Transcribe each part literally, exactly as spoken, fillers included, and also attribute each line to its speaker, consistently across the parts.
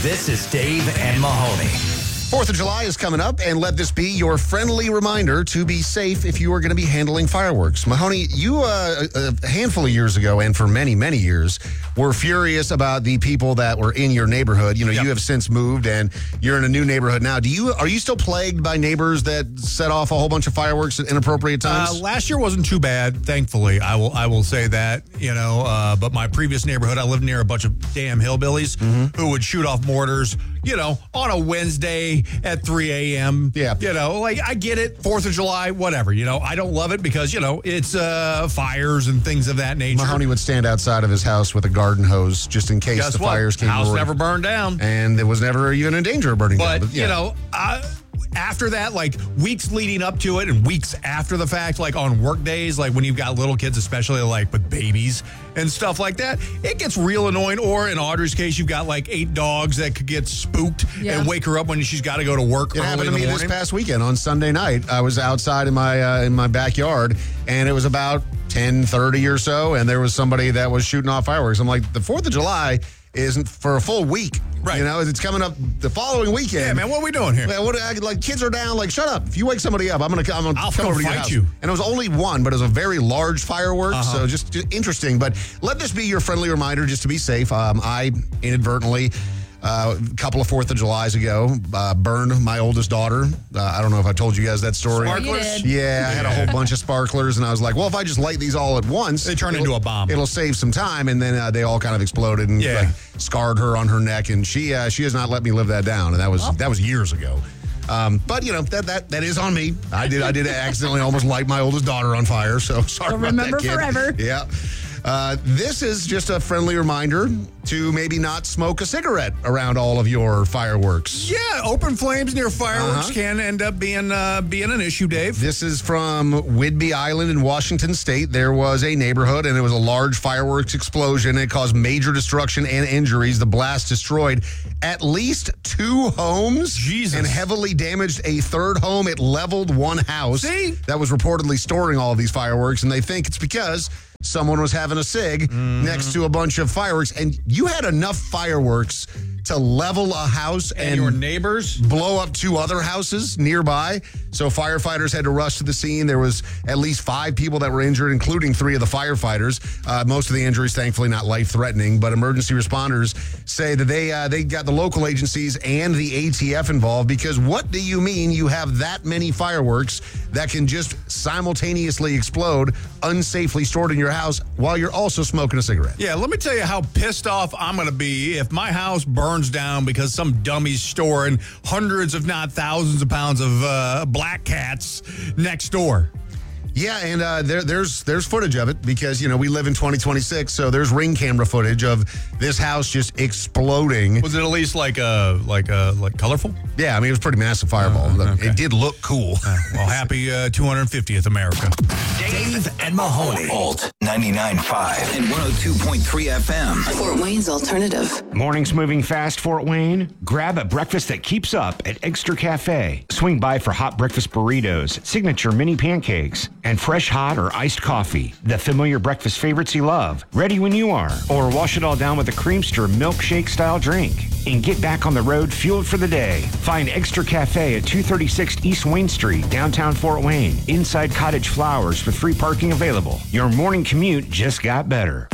Speaker 1: This is Dave and Mahoney.
Speaker 2: Fourth of July is coming up, and let this be your friendly reminder to be safe if you are going to be handling fireworks. Mahoney, you uh, a handful of years ago, and for many, many years, were furious about the people that were in your neighborhood. You know, yep. You have since moved, and you're in a new neighborhood now. Do you are you still plagued by neighbors that set off a whole bunch of fireworks at inappropriate times?
Speaker 3: Uh, last year wasn't too bad, thankfully. I will I will say that. You know, uh, but my previous neighborhood, I lived near a bunch of damn hillbillies mm-hmm. who would shoot off mortars. You know, on a Wednesday at three a.m.
Speaker 2: Yeah.
Speaker 3: You know, like, I get it, fourth of July, whatever. You know, I don't love it because, you know, it's uh, fires and things of that nature.
Speaker 2: Mahoney would stand outside of his house with a garden hose just in case
Speaker 3: Guess
Speaker 2: the
Speaker 3: what?
Speaker 2: fires came.
Speaker 3: House
Speaker 2: roaring.
Speaker 3: never burned down.
Speaker 2: And it was never even in danger of burning
Speaker 3: but,
Speaker 2: down. But, yeah.
Speaker 3: you know, I... After that, like weeks leading up to it and weeks after the fact, like on work days, like when you've got little kids, especially like with babies and stuff like that, it gets real annoying. Or in Audrey's case, you've got like eight dogs that could get spooked yeah. and wake her up when she's got to go to work
Speaker 2: it
Speaker 3: early
Speaker 2: happened
Speaker 3: in
Speaker 2: to
Speaker 3: the
Speaker 2: me
Speaker 3: morning.
Speaker 2: This past weekend on Sunday night. I was outside in my uh, in my backyard, and it was about ten thirty or so, and there was somebody that was shooting off fireworks. I'm like, the fourth of July isn't for a full week.
Speaker 3: Right.
Speaker 2: You know, it's coming up the following weekend.
Speaker 3: Yeah, man, what are we doing here?
Speaker 2: Man, what, like, kids are down. Like, shut up. If you wake somebody up, I'm going to I'm gonna
Speaker 3: I'll
Speaker 2: come over to your
Speaker 3: fight
Speaker 2: house.
Speaker 3: you.
Speaker 2: And it was only one, but it was a very large fireworks, uh-huh. so just, just interesting. But let this be your friendly reminder just to be safe. Um, I inadvertently... Uh, a couple of Fourth of Julys ago, uh, burned my oldest daughter. Uh, I don't know if I told you guys that story.
Speaker 3: Sparklers?
Speaker 2: Yeah, I had a whole bunch of sparklers, and I was like, well, if I just light these all at once,
Speaker 3: they turn into a bomb.
Speaker 2: It'll save some time, and then uh, they all kind of exploded and
Speaker 3: yeah.
Speaker 2: like, scarred her on her neck, and she uh, she has not let me live that down, and that was oh. that was years ago. Um, but you know that that that is on me. I did I did accidentally almost light my oldest daughter on fire. So sorry
Speaker 4: You'll
Speaker 2: about
Speaker 4: remember
Speaker 2: that, kid.
Speaker 4: forever.
Speaker 2: Yeah. Uh, this is just a friendly reminder to maybe not smoke a cigarette around all of your fireworks.
Speaker 3: Yeah, open flames near fireworks
Speaker 2: uh-huh.
Speaker 3: can end up being uh, being an issue, Dave.
Speaker 2: This is from Whidbey Island in Washington State. There was a neighborhood, and it was a large fireworks explosion. It caused major destruction and injuries. The blast destroyed at least two homes
Speaker 3: Jesus.
Speaker 2: and heavily damaged a third home. It leveled one house
Speaker 3: See?
Speaker 2: that was reportedly storing all of these fireworks, and they think it's because someone was having a cig mm-hmm. next to a bunch of fireworks, and you had enough fireworks to level a house and,
Speaker 3: and your neighbors
Speaker 2: blow up two other houses nearby. So firefighters had to rush to the scene. There was at least five people that were injured, including three of the firefighters. Uh, most of the injuries, thankfully, not life-threatening, but emergency responders say that they uh, they got the local agencies and the A T F involved, because what do you mean you have that many fireworks that can just simultaneously explode, unsafely stored in your house while you're also smoking a cigarette?
Speaker 3: Yeah, let me tell you how pissed off I'm going to be if my house burns down because some dummy's storing hundreds, if not thousands of pounds of uh, black cats next door.
Speaker 2: Yeah, and uh, there, there's there's footage of it because, you know, we live in twenty twenty-six, so there's ring camera footage of this house just exploding.
Speaker 3: Was it at least like a like a like colorful?
Speaker 2: Yeah, I mean, it was a pretty massive fireball. Uh, okay. It did look cool.
Speaker 3: Uh, well, happy uh, two hundred fiftieth America.
Speaker 1: Dave and Mahoney. Alt ninety-nine point five and one oh two point three F M.
Speaker 5: Fort Wayne's alternative.
Speaker 6: Mornings moving fast, Fort Wayne? Grab a breakfast that keeps up at Extra Cafe. Swing by for hot breakfast burritos, signature mini pancakes, and fresh hot or iced coffee. The familiar breakfast favorites you love. Ready when you are. Or wash it all down with a Creamster milkshake-style drink. And get back on the road fueled for the day. Find Extra Cafe at two thirty-six East Wayne Street, downtown Fort Wayne. Inside Cottage Flowers with free parking available. Your morning commute just got better.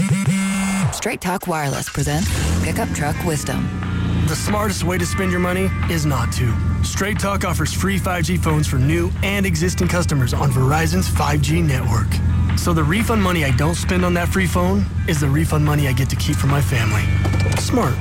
Speaker 5: Straight Talk Wireless presents Pickup Truck Wisdom.
Speaker 7: The smartest way to spend your money is not to. Straight Talk offers free five G phones for new and existing customers on Verizon's five G network. So the refund money I don't spend on that free phone is the refund money I get to keep for my family. Smart.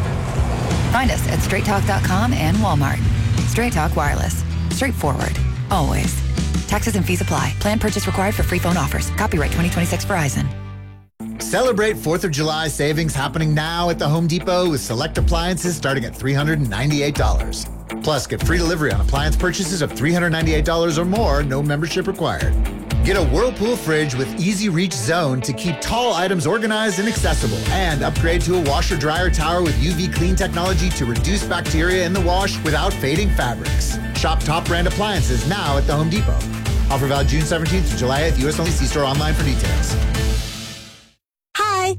Speaker 5: Find us at straight talk dot com and Walmart. Straight Talk Wireless. Straightforward. Always. Taxes and fees apply. Plan purchase required for free phone offers. Copyright twenty twenty-six Verizon.
Speaker 8: Celebrate fourth of July savings happening now at the Home Depot with select appliances starting at three hundred ninety-eight dollars. Plus, get free delivery on appliance purchases of three hundred ninety-eight dollars or more, no membership required. Get a Whirlpool fridge with Easy Reach Zone to keep tall items organized and accessible. And upgrade to a washer-dryer tower with U V clean technology to reduce bacteria in the wash without fading fabrics. Shop top brand appliances now at the Home Depot. Offer valid June seventeenth to July eighth. U S only. See store online for details.
Speaker 4: Hi,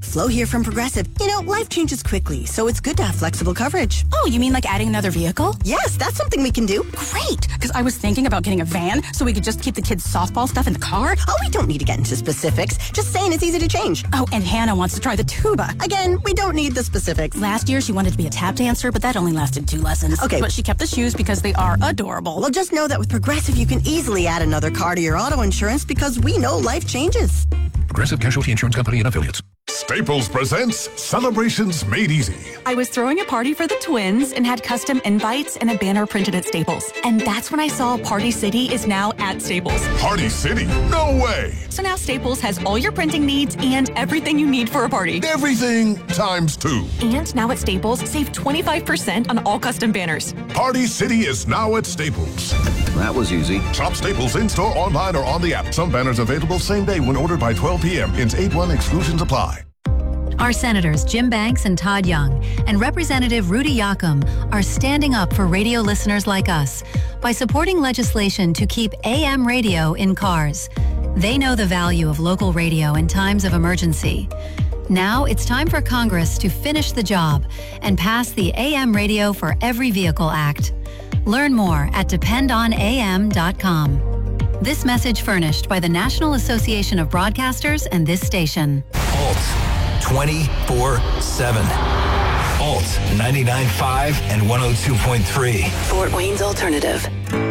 Speaker 4: Flo here from Progressive. You know, life changes quickly, so it's good to have flexible coverage.
Speaker 9: Oh, you mean like adding another vehicle?
Speaker 4: Yes, that's something we can do.
Speaker 9: Great, because I was thinking about getting a van so we could just keep the kids' softball stuff in the car.
Speaker 4: Oh, we don't need to get into specifics. Just saying it's easy to change.
Speaker 9: Oh, and Hannah wants to try the tuba.
Speaker 4: Again, we don't need the specifics.
Speaker 9: Last year, she wanted to be a tap dancer, but that only lasted two lessons.
Speaker 4: Okay.
Speaker 9: But she kept the shoes because they are adorable.
Speaker 4: Well, just know that with Progressive, you can easily add another car to your auto insurance because we know life changes.
Speaker 10: Progressive Casualty Insurance Company and Affiliates.
Speaker 11: Staples presents Celebrations Made Easy.
Speaker 12: I was throwing a party for the twins and had custom invites and a banner printed at Staples. And that's when I saw Party City is now at Staples.
Speaker 11: Party City? No way!
Speaker 12: So now Staples has all your printing needs and everything you need for a party.
Speaker 11: Everything times two.
Speaker 12: And now at Staples, save twenty-five percent on all custom banners.
Speaker 11: Party City is now at Staples.
Speaker 10: That was easy.
Speaker 11: Shop Staples in-store, online, or on the app. Some banners available same day when ordered by twelve p.m. Ins eight one exclusions apply.
Speaker 13: Our Senators Jim Banks and Todd Young and Representative Rudy Yakum are standing up for radio listeners like us by supporting legislation to keep A M radio in cars. They know the value of local radio in times of emergency. Now it's time for Congress to finish the job and pass the A M Radio for Every Vehicle Act. Learn more at depend on A M dot com. This message furnished by the National Association of Broadcasters and this station.
Speaker 1: Alt twenty-four seven. Alt ninety-nine point five and one oh two point three.
Speaker 5: Fort Wayne's Alternative.